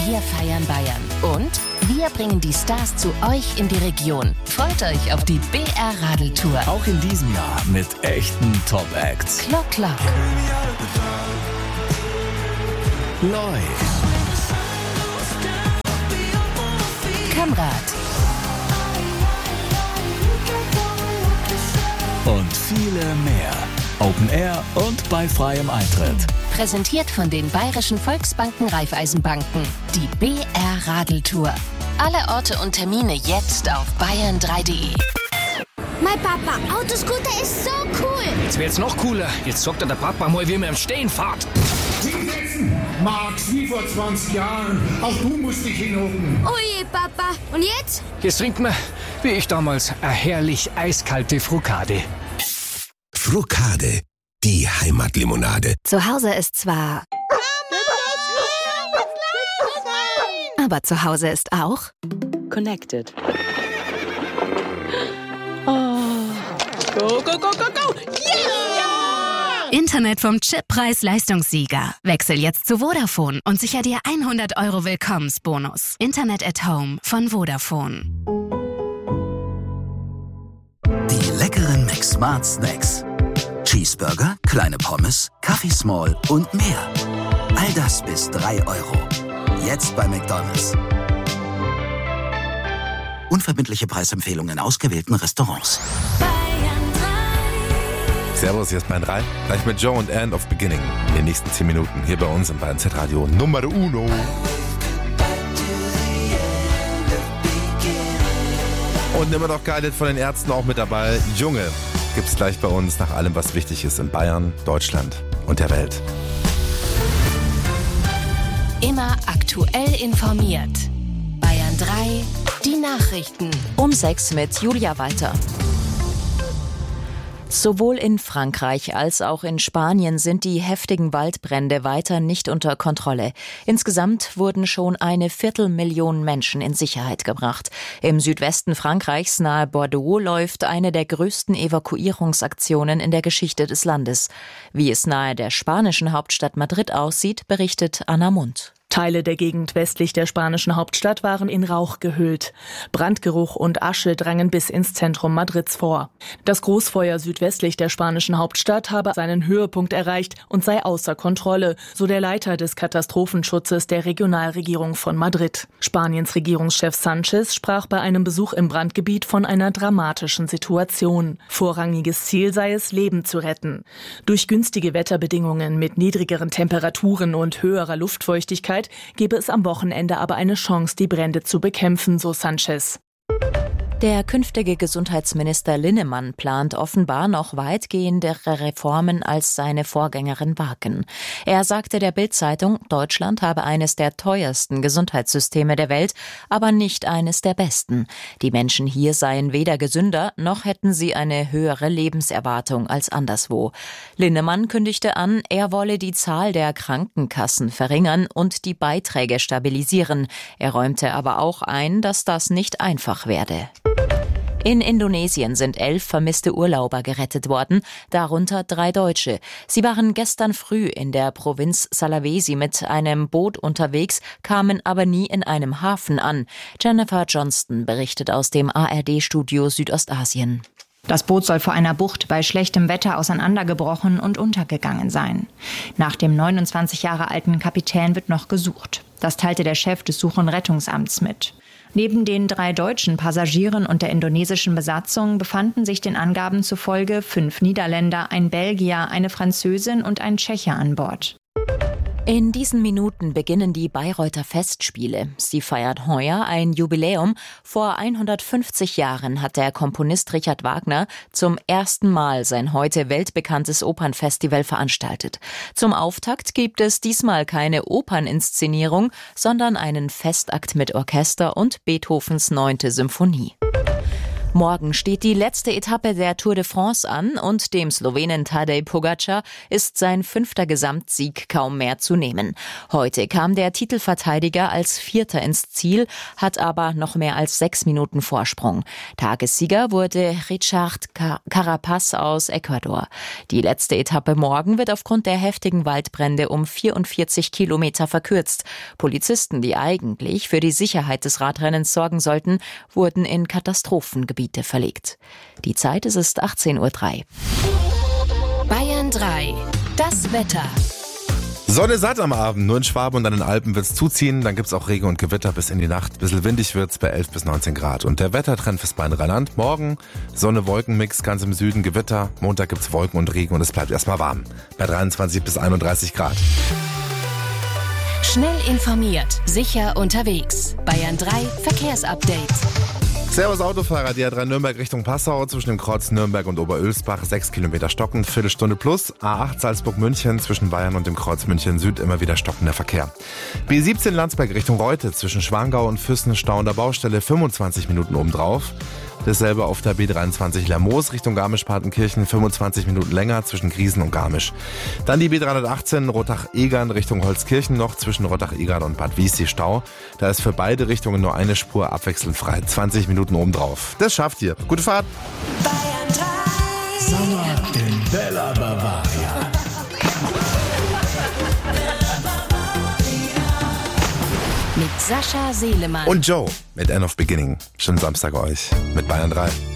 Wir feiern Bayern. Und wir bringen die Stars zu euch in die Region. Freut euch auf die BR-Radeltour. Auch in diesem Jahr mit echten Top-Acts. Klock, Klock. Lloyd. Kamrat. Und viele mehr. Open Air und bei freiem Eintritt. Präsentiert von den Bayerischen Volksbanken Raiffeisenbanken. Die BR-Radeltour. Alle Orte und Termine jetzt auf bayern3.de. Mein Papa, Autoscooter ist so cool. Jetzt wird's noch cooler. Jetzt sagt der Papa mal, wie man im Stehen fährt. Max, wie vor 20 Jahren. Auch du musst dich hinhocken. Oje, Papa. Und jetzt? Jetzt trinkt man, wie ich damals, eine herrlich eiskalte Frukade. Frukade, die Heimatlimonade. Zu Hause ist zwar... Aber zu Hause ist auch... Connected. Oh. Go, go, go, go, go! Yeah! Internet vom Chip Preis-Leistungssieger. Wechsel jetzt zu Vodafone und sicher dir 100 € Willkommensbonus. Internet at Home von Vodafone. Die leckeren McSmart Snacks. Cheeseburger, kleine Pommes, Kaffee Small und mehr. All das bis 3 €. Jetzt bei McDonald's. Unverbindliche Preisempfehlungen in ausgewählten Restaurants. Servus, hier ist Bayern 3. Gleich mit Joe und End of Beginning. In den nächsten 10 Minuten hier bei uns im Bayern Z Radio Nummer Uno. Und immer noch geeignet von den Ärzten auch mit dabei. Junge gibt's gleich bei uns nach allem, was wichtig ist in Bayern, Deutschland und der Welt. Immer aktuell informiert. Bayern 3, die Nachrichten. Um 6 mit Julia Walter. Sowohl in Frankreich als auch in Spanien sind die heftigen Waldbrände weiter nicht unter Kontrolle. Insgesamt wurden schon 250.000 Menschen in Sicherheit gebracht. Im Südwesten Frankreichs nahe Bordeaux läuft eine der größten Evakuierungsaktionen in der Geschichte des Landes. Wie es nahe der spanischen Hauptstadt Madrid aussieht, berichtet Anna Mund. Teile der Gegend westlich der spanischen Hauptstadt waren in Rauch gehüllt. Brandgeruch und Asche drangen bis ins Zentrum Madrids vor. Das Großfeuer südwestlich der spanischen Hauptstadt habe seinen Höhepunkt erreicht und sei außer Kontrolle, so der Leiter des Katastrophenschutzes der Regionalregierung von Madrid. Spaniens Regierungschef Sánchez sprach bei einem Besuch im Brandgebiet von einer dramatischen Situation. Vorrangiges Ziel sei es, Leben zu retten. Durch günstige Wetterbedingungen mit niedrigeren Temperaturen und höherer Luftfeuchtigkeit gebe es am Wochenende aber eine Chance, die Brände zu bekämpfen, so Sánchez. Der künftige Gesundheitsminister Linnemann plant offenbar noch weitgehendere Reformen als seine Vorgängerin Wagen. Er sagte der Bild-Zeitung, Deutschland habe eines der teuersten Gesundheitssysteme der Welt, aber nicht eines der besten. Die Menschen hier seien weder gesünder, noch hätten sie eine höhere Lebenserwartung als anderswo. Linnemann kündigte an, er wolle die Zahl der Krankenkassen verringern und die Beiträge stabilisieren. Er räumte aber auch ein, dass das nicht einfach werde. In Indonesien sind 11 vermisste Urlauber gerettet worden, darunter 3 Deutsche. Sie waren gestern früh in der Provinz Sulawesi mit einem Boot unterwegs, kamen aber nie in einem Hafen an. Jennifer Johnston berichtet aus dem ARD-Studio Südostasien. Das Boot soll vor einer Bucht bei schlechtem Wetter auseinandergebrochen und untergegangen sein. Nach dem 29 Jahre alten Kapitän wird noch gesucht. Das teilte der Chef des Such- und Rettungsamts mit. Neben den 3 deutschen Passagieren und der indonesischen Besatzung befanden sich den Angaben zufolge 5 Niederländer, ein Belgier, eine Französin und ein Tscheche an Bord. In diesen Minuten beginnen die Bayreuther Festspiele. Sie feiert heuer ein Jubiläum. Vor 150 Jahren hat der Komponist Richard Wagner zum ersten Mal sein heute weltbekanntes Opernfestival veranstaltet. Zum Auftakt gibt es diesmal keine Operninszenierung, sondern einen Festakt mit Orchester und Beethovens 9. Symphonie. Morgen steht die letzte Etappe der Tour de France an und dem Slowenen Tadej Pogačar ist sein 5. Gesamtsieg kaum mehr zu nehmen. Heute kam der Titelverteidiger als Vierter ins Ziel, hat aber noch mehr als 6 Minuten Vorsprung. Tagessieger wurde Richard Carapaz aus Ecuador. Die letzte Etappe morgen wird aufgrund der heftigen Waldbrände um 44 Kilometer verkürzt. Polizisten, die eigentlich für die Sicherheit des Radrennens sorgen sollten, wurden in Katastrophengebiete verlegt. Die Zeit ist 18:03 Uhr. Bayern 3. Das Wetter. Sonne satt am Abend, nur in Schwaben und an den Alpen wird's zuziehen, dann gibt's auch Regen und Gewitter bis in die Nacht. Bisschen windig wird's bei 11 bis 19 Grad. Und der Wettertrend fürs Rheinland: morgen Sonne-Wolken-Mix, ganz im Süden Gewitter, Montag gibt's Wolken und Regen und es bleibt erstmal warm, bei 23 bis 31 Grad. Schnell informiert, sicher unterwegs. Bayern 3 Verkehrsupdate. Servus Autofahrer, die A3 Nürnberg Richtung Passau, zwischen dem Kreuz Nürnberg und Oberölsbach, 6 Kilometer stockend, Viertelstunde plus. A8 Salzburg-München, zwischen Bayern und dem Kreuz München Süd immer wieder stockender Verkehr. B17 Landsberg Richtung Reute, zwischen Schwangau und Füssen stauender Baustelle, 25 Minuten obendrauf. Dasselbe auf der B23 Lermoos Richtung Garmisch-Partenkirchen, 25 Minuten länger zwischen Griesen und Garmisch. Dann die B318 Rottach-Egern Richtung Holzkirchen noch, zwischen Rottach-Egern und Bad Wiessee Stau. Da ist für beide Richtungen nur eine Spur abwechselnd frei, 20 Minuten obendrauf. Das schafft ihr. Gute Fahrt! Bayern 3. Sommer in Bella Bavaria. Mit Sascha Selemann Und Joe mit End of Beginning. Schönen Samstag euch mit Bayern 3.